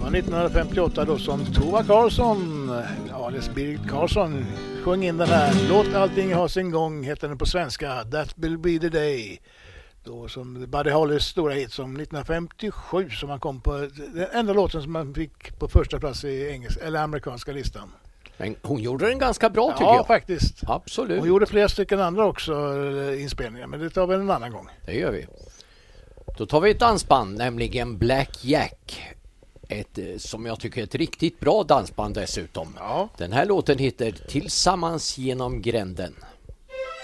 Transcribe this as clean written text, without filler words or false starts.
var 1958 då som Tova Karlsson, alias Birgit Karlsson, sjöng in den här. Låt allting ha sin gång, heter den på svenska. That will be the day. Då som Buddy Hollys stora hit som 1957 som han kom på, den enda låten som man fick på första plats i eller amerikanska listan. Men hon gjorde den ganska bra tycker jag. jag. Ja, faktiskt. Absolut. Hon gjorde flera stycken andra också inspelningar, men det tar vi en annan gång. Det gör vi. Då tar vi ett dansband, nämligen Black Jack. Som jag tycker är ett riktigt bra dansband dessutom. Ja. Den här låten heter Tillsammans genom gränden.